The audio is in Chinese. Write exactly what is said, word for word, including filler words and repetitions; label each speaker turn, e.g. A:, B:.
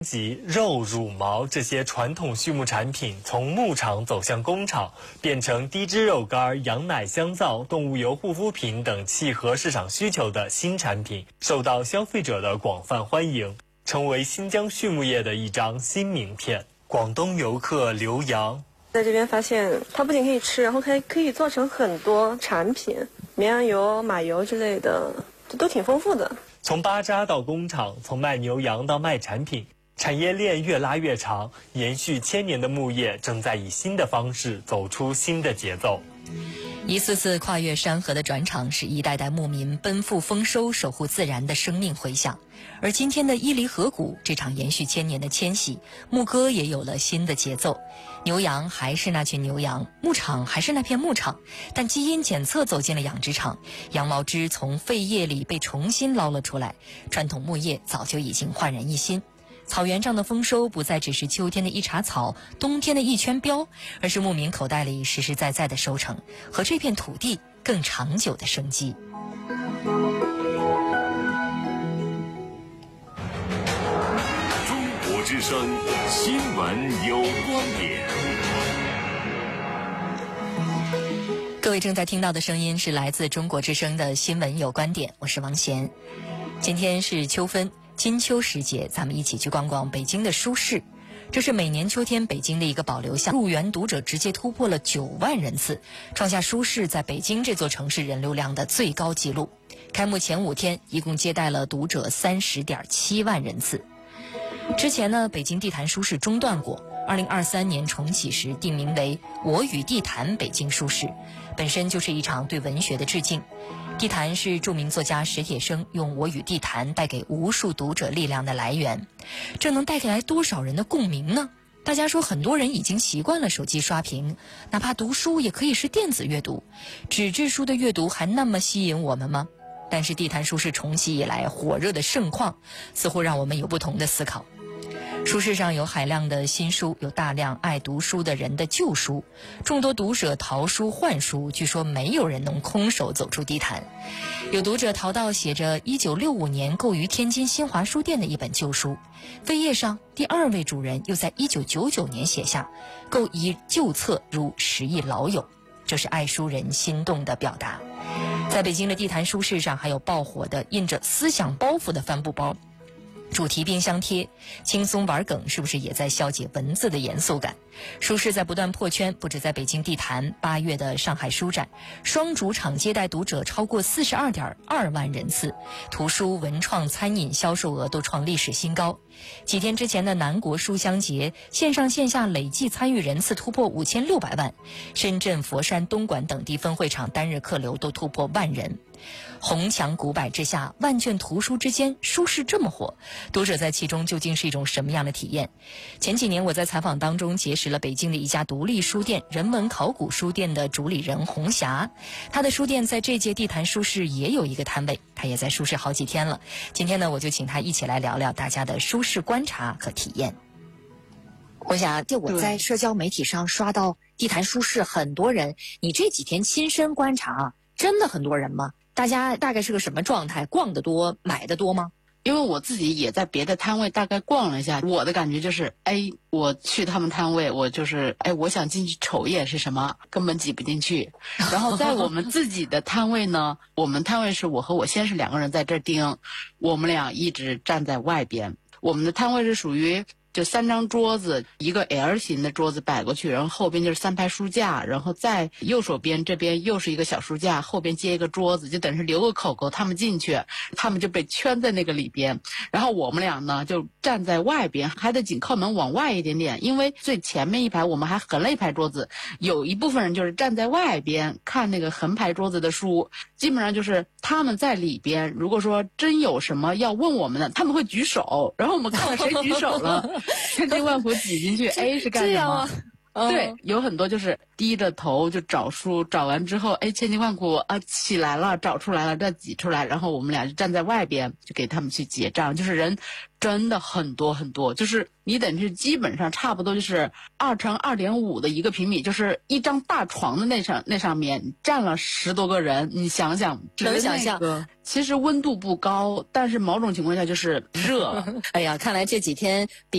A: 及肉、乳毛这些传统畜牧产品从牧场走向工厂，变成低脂肉干、羊奶、香皂、动物油、护肤品等契合市场需求的新产品，受到消费者的广泛欢迎，成为新疆畜牧业的一张新名片。广东游客刘洋
B: 在这边发现，它不仅可以吃，然后还可以做成很多产品，绵羊油、马油之类的，都挺丰富的。
A: 从巴扎到工厂，从卖牛羊到卖产品，产业链越拉越长，延续千年的牧业正在以新的方式走出新的节奏。
C: 一次次跨越山河的转场，使一代代牧民奔赴丰收，守护自然的生命回响。而今天的伊犁河谷，这场延续千年的迁徙，牧歌也有了新的节奏。牛羊还是那群牛羊，牧场还是那片牧场，但基因检测走进了养殖场，羊毛汁从废液里被重新捞了出来，传统牧业早就已经焕然一新。草原上的丰收不再只是秋天的一茬草，冬天的一圈膘，而是牧民口袋里实实在在的收成和这片土地更长久的生机。
D: 中国之声新闻有观点。
C: 各位正在听到的声音是来自中国之声的新闻有观点，我是王贤。今天是秋分，金秋时节，咱们一起去逛逛北京的书市。这是每年秋天北京的一个保留项，入园读者直接突破了九万人次，创下书市在北京这座城市人流量的最高纪录。开幕前五天，一共接待了读者三十点七万人次。之前呢，北京地坛书市中断过，二零二三年重启时定名为“我与地坛北京书市”，本身就是一场对文学的致敬。地坛是著名作家史铁生用我与地坛带给无数读者力量的来源，这能带给来多少人的共鸣呢？大家说很多人已经习惯了手机刷屏，哪怕读书也可以是电子阅读，纸质书的阅读还那么吸引我们吗？但是地坛书市重启以来火热的盛况，似乎让我们有不同的思考。书市上有海量的新书，有大量爱读书的人的旧书，众多读者淘书换书，据说没有人能空手走出地坛。有读者淘到写着一九六五年购于天津新华书店的一本旧书，扉页上第二位主人又在一九九九年写下购一旧册如十亿老友，这是爱书人心动的表达。在北京的地坛书市上，还有爆火的印着思想包袱的帆布包，主题冰箱贴，轻松玩梗，是不是也在消解文字的严肃感？书市在不断破圈，不止在北京地坛，八月的上海书展，双主场接待读者超过四十二点二万人次，图书、文创、餐饮销售额都创历史新高。几天之前的南国书香节，线上线下累计参与人次突破五千六百万，深圳、佛山、东莞等地分会场单日客流都突破万人。红墙古柏之下，万卷图书之间，书市这么火，读者在其中究竟是一种什么样的体验？前几年我在采访当中结识了北京的一家独立书店人文考古书店的主理人红霞，他的书店在这届地坛书市也有一个摊位，他也在书市好几天了。今天呢，我就请他一起来聊聊大家的书市观察和体验。
E: 红霞，就我在社交媒体上刷到地坛书市很多人，你这几天亲身观察，真的很多人吗？大家大概是个什么状态？逛得多，买得多吗？
F: 因为我自己也在别的摊位大概逛了一下，我的感觉就是，哎，我去他们摊位，我就是，哎，我想进去瞅一眼是什么，根本挤不进去。然后在我们自己的摊位呢，我们摊位是我和我先生两个人在这儿盯，我们俩一直站在外边。我们的摊位是属于就三张桌子，一个 L 型的桌子摆过去，然后后边就是三排书架，然后在右手边这边又是一个小书架，后边接一个桌子，就等于是留个口口，他们进去，他们就被圈在那个里边。然后我们俩呢就站在外边，还得紧靠门往外一点点，因为最前面一排我们还横了一排桌子，有一部分人就是站在外边看那个横排桌子的书，基本上就是他们在里边，如果说真有什么要问我们的，他们会举手，然后我们看看谁举手了。千辛万苦挤进去，A 是干什么？ 对，有很多就是低着头就找书，找完之后，哎，千辛万苦啊起来了，找出来了，再挤出来，然后我们俩就站在外边，就给他们去结账。就是人真的很多很多，就是你等于是基本上差不多就是二乘二点五的一个平米，就是一张大床的那上那上面站了十多个人，你想想，
C: 能想象。
F: 其实温度不高，但是某种情况下就是热。
C: 哎呀，看来这几天比